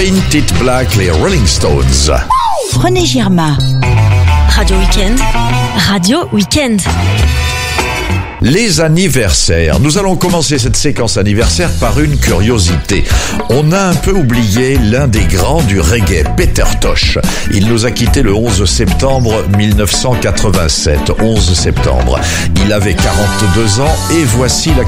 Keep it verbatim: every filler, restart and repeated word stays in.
Painted Black, les Rolling Stones. René Girma. Radio Week-end. Radio Week-end. Les anniversaires. Nous allons commencer cette séquence anniversaire par une curiosité. On a un peu oublié l'un des grands du reggae, Peter Tosh. Il nous a quittés le onze septembre mille neuf cent quatre-vingt-sept. onze septembre. Il avait quarante-deux ans et voici la